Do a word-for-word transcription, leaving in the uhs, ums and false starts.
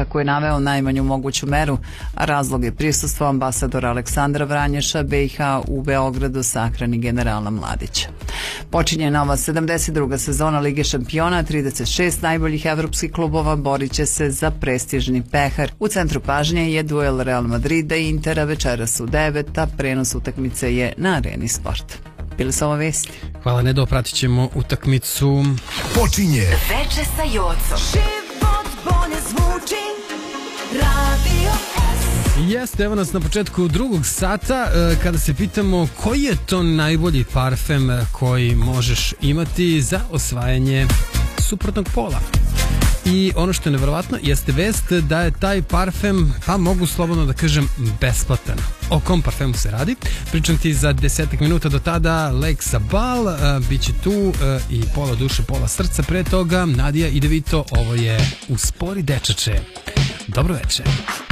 kako je naveo najmanju moguću meru, a razlog je prisustvo ambasadora Aleksandra Vranješa B i H u Beogradu sahrani generala Mladića. Počinje nova sedamdeset druga sezona Lige šampiona, trideset šest najboljih evropskih klubova borit će se za prestižni pehar. U centru pažnje je duel Real Madrida i Intera večeras u devet, a prenos utakmice je na Areni Sport. Bili su ovo vesti. Hvala Nedo, pratit ćemo utakmicu. Počinje Veče sa Jocom. Život bolje zvuči, Radio S. Jeste, evo nas na početku drugog sata kada se pitamo koji je to najbolji parfem koji možeš imati za osvajanje suprotnog pola. I ono što je nevjerovatno jeste vest da je taj parfem, pa mogu slobodno da kažem, besplatan. O kom parfemu se radi? Pričam ti za desetak minuta, do tada Lake Sabal, uh, bit će tu uh, i pola duše, pola srca. Pre toga Nadija i Devito, ovo je Uspori dečače. Dobro večer.